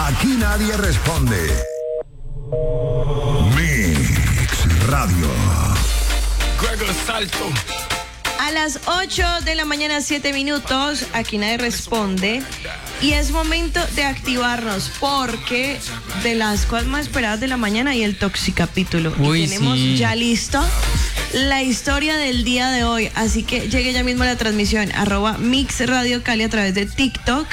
Aquí nadie responde. Mix Radio. A las 8 de la mañana, 7 minutos, aquí nadie responde. Y es momento de activarnos porque de las cosas más esperadas de la mañana hay el Toxicapítulo. Uy, y tenemos sí. ya listo la historia del día de hoy. Así que llegue ya mismo a la transmisión, @Mix Radio Cali a través de TikTok.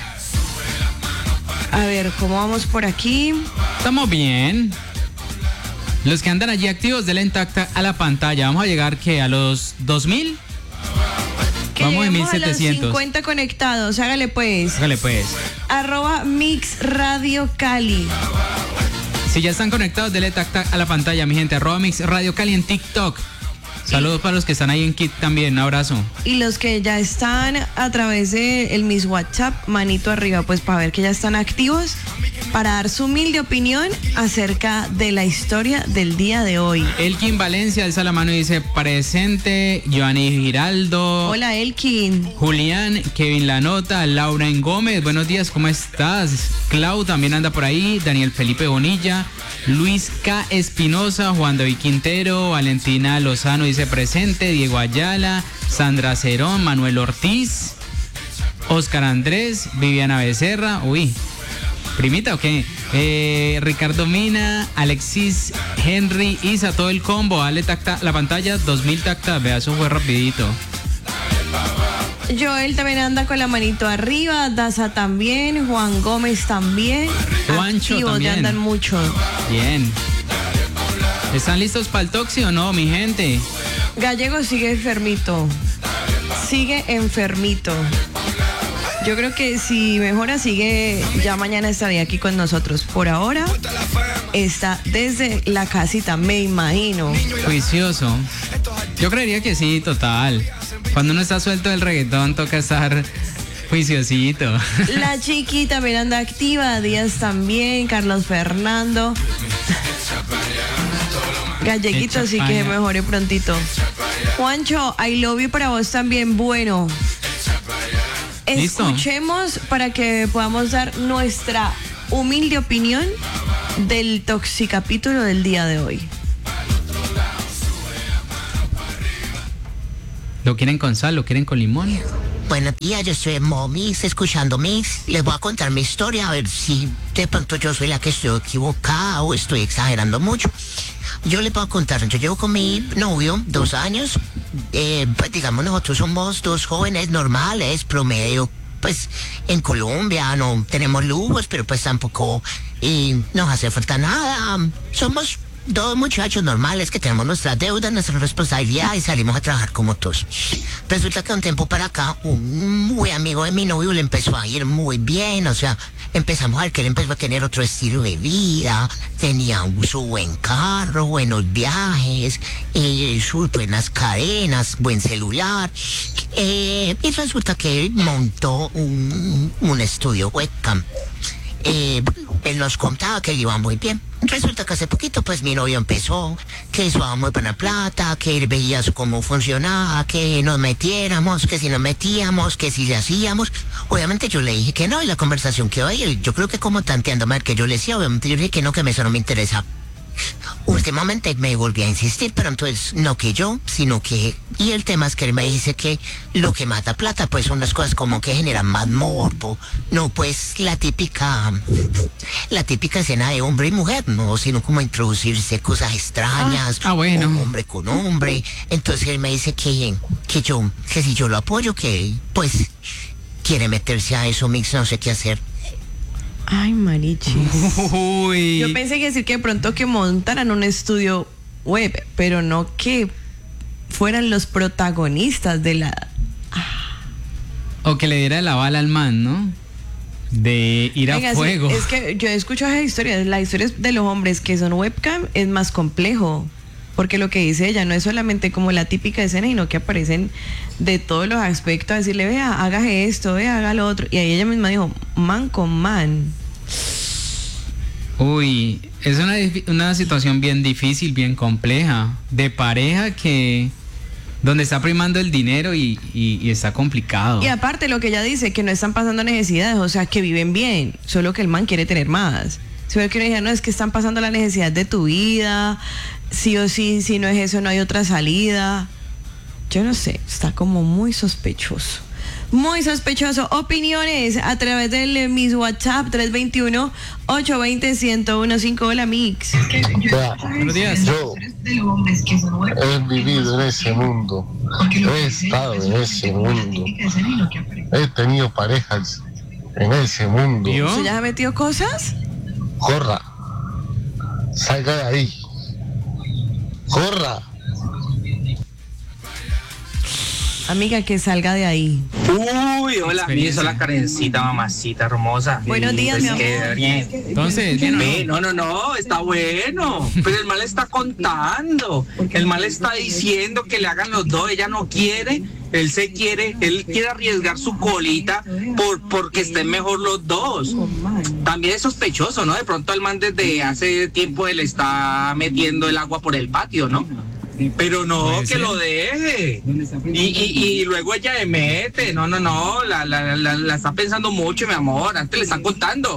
A ver, ¿cómo vamos por aquí? Estamos bien. Los que andan allí activos, denle intacta a la pantalla. Vamos a llegar, ¿qué? ¿A los 2000? Que Vamos en lleguemos a 1700. los 50 conectados, hágale pues. Hágale pues. @Mix Radio Cali. Si ya están conectados, denle tacta a la pantalla, mi gente. @Mix Radio Cali en TikTok. Saludos para los que están ahí en Kit también. Un abrazo. Y los que ya están a través de el Miss WhatsApp, manito arriba, pues para ver que ya están activos, para dar su humilde opinión acerca de la historia del día de hoy. Elkin Valencia alza la mano y dice presente. Joanny Giraldo. Hola, Elkin. Julián, Kevin Lanota, Laura en Gómez, buenos días, ¿cómo estás? Clau también anda por ahí, Daniel Felipe Bonilla, Luis K. Espinosa, Juan David Quintero, Valentina Lozano dice presente, Diego Ayala, Sandra Cerón, Manuel Ortiz, Oscar Andrés, Viviana Becerra, uy, primita o qué, Ricardo Mina, Alexis, Henry, Isa, todo el combo, dale tacta la pantalla, 2000 tactas, vea, eso fue rapidito. Joel también anda con la manito arriba, Daza también, Juan Gómez también. Juancho activos, también. ya andan mucho. Bien. ¿Están listos para el toxi o no, mi gente? Gallego sigue enfermito. Sigue enfermito. Yo creo que si mejora, sigue, ya mañana estaría aquí con nosotros. Por ahora está desde la casita, me imagino. Juicioso. Yo creería que sí, total. Cuando uno está suelto del reggaetón, toca estar juiciosito. La Chiqui también anda activa, Díaz también, Carlos Fernando. Galleguito, sí que mejore prontito. Juancho, I love you para vos también. Bueno, ¿listo? Escuchemos para que podamos dar nuestra humilde opinión del Toxicapítulo del día de hoy. ¿Lo quieren con sal? ¿Lo quieren con limón? Buenos días, yo estoy en Momix, escuchando Mix. Les voy a contar mi historia, a ver si de pronto yo soy la que estoy equivocada o estoy exagerando mucho. Yo les voy a contar, yo llevo con mi novio 2 años. Pues digamos, nosotros somos 2 jóvenes normales, promedio. Pues en Colombia no tenemos lujos, pero pues tampoco nos hace falta nada. Somos 2 muchachos normales que tenemos nuestras deudas, nuestras responsabilidades y salimos a trabajar como todos. Resulta que un tiempo para acá, un muy amigo de mi novio le empezó a ir muy bien, o sea, empezamos a ver que él empezó a tener otro estilo de vida, tenía su buen carro, buenos viajes, sus buenas cadenas, buen celular, y resulta que él montó un estudio webcam. Él nos contaba que él iba muy bien. Resulta que hace poquito pues mi novio empezó, que eso daba muy buena plata, que él veía cómo funcionaba, que nos metiéramos, que si nos metíamos, que si le hacíamos. Obviamente yo le dije que no, y la conversación quedó ahí. Yo creo que como tanteando mal que yo le decía, obviamente yo le dije que no, que eso no me interesa. Últimamente me volví a insistir, pero entonces no que yo, sino que... Y el tema es que él me dice que lo que mata plata pues son las cosas como que generan más morbo. No pues la típica escena de hombre y mujer, no, sino como introducirse cosas extrañas. Bueno. O hombre con hombre. Entonces él me dice que si yo lo apoyo, que pues quiere meterse a eso, Mix, no sé qué hacer. Ay, marichis. Uy. Yo pensé que decir que de pronto que montaran un estudio web, pero no que fueran los protagonistas de la... O que le diera la bala al man, ¿no? De ir a Venga, fuego. sí, es que yo escucho esas historias, las historias de los hombres que son webcam es más complejo, porque lo que dice ella no es solamente como la típica escena, sino que aparecen de todos los aspectos, a decirle, vea, hágase esto, vea, haga lo otro, y ahí ella misma dijo, man con man. Uy, es una situación bien difícil, bien compleja, de pareja que donde está primando el dinero y está complicado. Y aparte lo que ella dice, que no están pasando necesidades, o sea, que viven bien, solo que el man quiere tener más. Solo que uno dice, no, es que están pasando la necesidad de tu vida, sí o sí, si no es eso, no hay otra salida. Yo no sé, está como muy sospechoso. Muy sospechoso. Opiniones a través del mis WhatsApp 321-820-1015. Hola, Mix. Buenos días. Yo he vivido en ese mundo, he estado en ese mundo, he tenido parejas en ese mundo. ¿Vio? ¿Usted ya ha metido cosas? Corra, salga de ahí, corra. Amiga, que salga de ahí. Uy, hola, Experiencia. hola Karencita, mamacita hermosa. Buenos días, Pues mi que amor. bien. Entonces, ¿bien o no? Ve, no, está bueno. Pero el mal está contando. El mal está diciendo que le hagan los dos. Ella no quiere, él quiere arriesgar su colita porque estén mejor los dos. También es sospechoso, ¿no? De pronto el man desde hace tiempo él está metiendo el agua por el patio, ¿no? Pero no, Puede que ser. lo deje. Y luego ella se mete. No, la está pensando mucho, mi amor. Antes le están contando.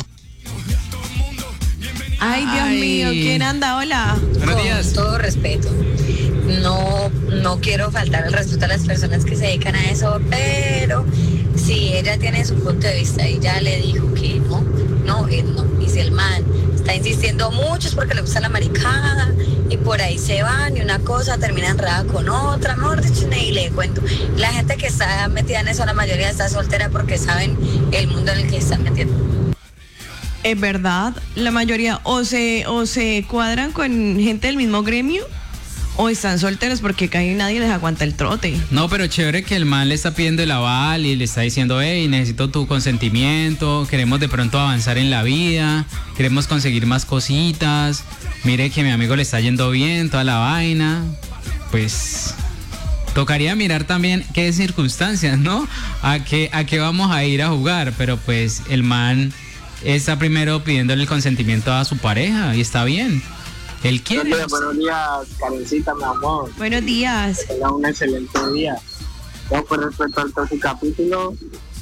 Ay, Dios Ay. mío, ¿quién anda? Hola. Buenos días. Con todo respeto, no quiero faltar el respeto a las personas que se dedican a eso, pero si ella tiene su punto de vista y ya le dijo que no, él no, y si el man está insistiendo mucho es porque le gusta la maricada y por ahí se van y una cosa termina enredada con otra, mejor dicho, ni le cuento. La gente que está metida en eso, la mayoría está soltera porque saben el mundo en el que están metiendo. Es verdad, la mayoría o se cuadran con gente del mismo gremio o están solteros porque casi nadie les aguanta el trote. No, pero chévere que el man le está pidiendo el aval y le está diciendo, hey, necesito tu consentimiento, queremos de pronto avanzar en la vida, queremos conseguir más cositas, mire que mi amigo le está yendo bien, toda la vaina. Pues tocaría mirar también qué circunstancias, ¿no? A qué vamos a ir a jugar, pero pues el man está primero pidiéndole el consentimiento a su pareja y está bien. Él quiere. Buenos días, Karencita, mi amor. Buenos días. Que tenga un excelente día. No, con respecto al próximo capítulo,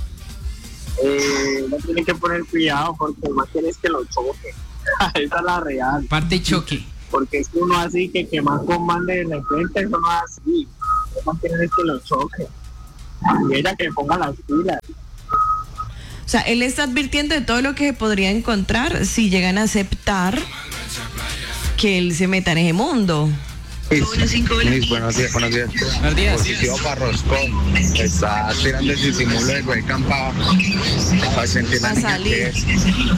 no tiene que poner cuidado porque más tienes que lo choque. Esa es la real. Parte y choque. Porque es uno así que más con man de repente, eso no es así. Lo más tienes que lo choque. Y ella que ponga las pilas. O sea, él está advirtiendo de todo lo que se podría encontrar si llegan a aceptar que él se meta en ese mundo. Buenos días. Buenos días. Positivo para Roscón. Está tirando el disimulo de webcam para sentir la Pa' niña salir. que es.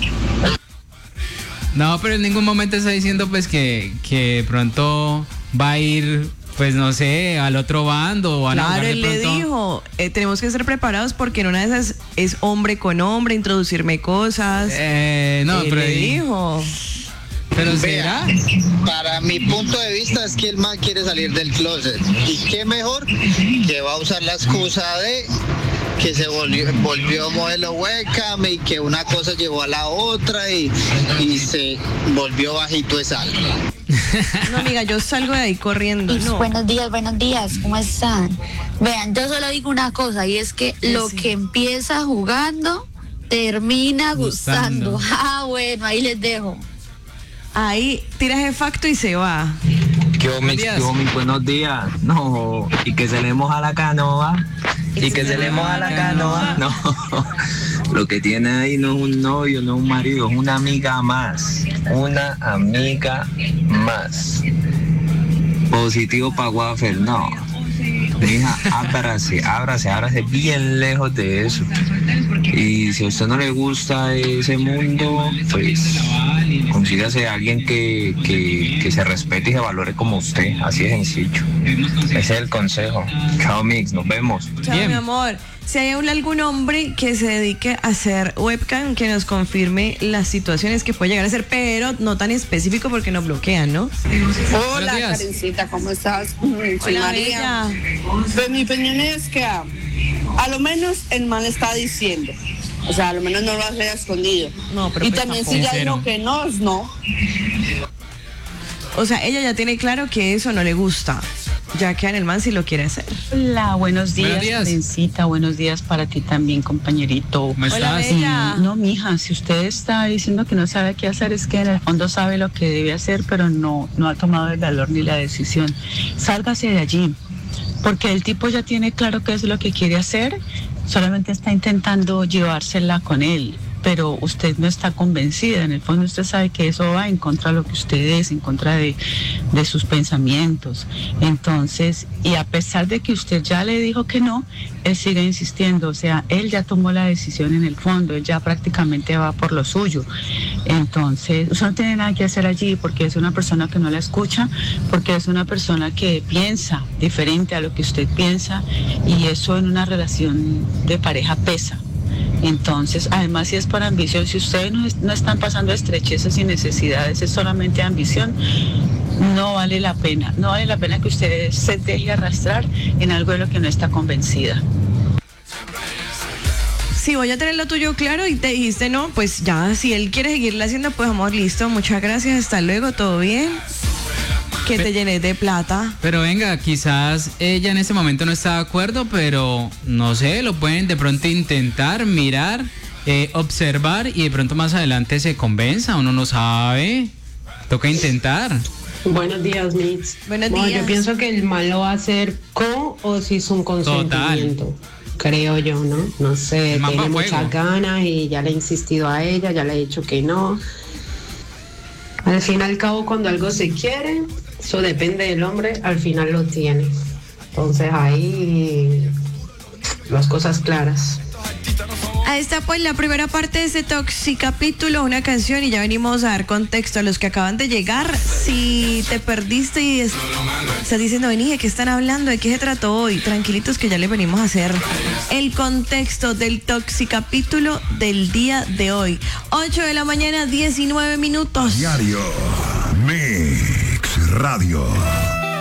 No, pero en ningún momento está diciendo pues que de pronto va a ir, pues no sé, al otro bando o van a Claro, jugar de él le pronto. dijo, tenemos que estar preparados porque en una de esas es hombre con hombre, introducirme cosas. No, Él pero le dijo. Pero será. Para mi punto de vista es que el man quiere salir del closet. Y qué mejor que va a usar la excusa de que se volvió modelo webcam y que una cosa llevó a la otra y se volvió bajito de sal. No, amiga, yo salgo de ahí corriendo. No. Buenos días, ¿cómo están? Vean, yo solo digo una cosa y es que lo Sí. que empieza jugando termina Gustando. gustando. Ah, bueno, ahí les dejo. Ahí tiras el facto y se va. Buenos días. Buenos días. No, y que se le moja la canoa. Y que se le moja la canoa. No, lo que tiene ahí no es un novio, no es un marido, es una amiga más. Una amiga más. Positivo para Waffle, no. Mija, ábrase bien lejos de eso. Y si a usted no le gusta ese mundo, pues consígase a alguien que se respete y se valore como usted, así de sencillo. Ese es el consejo. Chao Mix, nos vemos. Chao, Bien. mi amor. Si hay algún hombre que se dedique a hacer webcam, que nos confirme las situaciones que puede llegar a ser, pero no tan específico porque nos bloquean, ¿no? Buenos días. Karencita, ¿cómo estás? Soy Hola, María. bella. Pues mi opinión es que a lo menos el man está diciendo. O sea, a lo menos no lo hace escondido. No, pero y pues también tampoco. si ya Sincero. dijo que no, es no. O sea, ella ya tiene claro que eso no le gusta. ya queda en el man si lo quiere hacer. Hola, buenos días, Buenos días. Karencita, buenos días para ti también, compañerito. ¿Cómo estás? Hola, bella. No, mija, si usted está diciendo que no sabe qué hacer, es que en el fondo sabe lo que debe hacer, pero no ha tomado el valor ni la decisión. Sálgase de allí, porque el tipo ya tiene claro qué es lo que quiere hacer, solamente está intentando llevársela con él, pero usted no está convencida. En el fondo usted sabe que eso va en contra de lo que usted es, en contra de sus pensamientos. Entonces, y a pesar de que usted ya le dijo que no, él sigue insistiendo. O sea, él ya tomó la decisión en el fondo, él ya prácticamente va por lo suyo. Entonces, usted no tiene nada que hacer allí, porque es una persona que no la escucha, porque es una persona que piensa diferente a lo que usted piensa, y eso en una relación de pareja pesa. Entonces, además, si es por ambición, si ustedes no están pasando estrechezas y necesidades, es solamente ambición, no vale la pena. No vale la pena que usted se deje arrastrar en algo de lo que no está convencida. Si voy a tener lo tuyo claro y te dijiste no, pues ya, si él quiere seguirla haciendo, pues amor, listo, muchas gracias, hasta luego, todo bien. Que te llenes de plata. Pero venga, quizás ella en ese momento no está de acuerdo, pero no sé, lo pueden de pronto intentar, mirar, observar, y de pronto más adelante se convenza, uno no sabe. Toca intentar. Buenos días, Mitz. Buenos Bueno, días. yo pienso que el mal lo va a hacer con o sin consentimiento. Creo yo, ¿no? No sé, El tiene mamajuego. muchas ganas y ya le he insistido a ella, ya le he dicho que no. Al fin y al cabo, cuando algo se quiere, eso depende del hombre, al final lo tiene. Entonces ahí las cosas claras. Ahí está pues la primera parte de este Toxicapítulo, una canción, y ya venimos a dar contexto a los que acaban de llegar. Si te perdiste y estás diciendo, vení, ¿de qué están hablando? ¿De qué se trató hoy? Tranquilitos que ya le venimos a hacer el contexto del Toxicapítulo del día de hoy. 8 de la mañana, 19 minutos. Diario Mix Radio.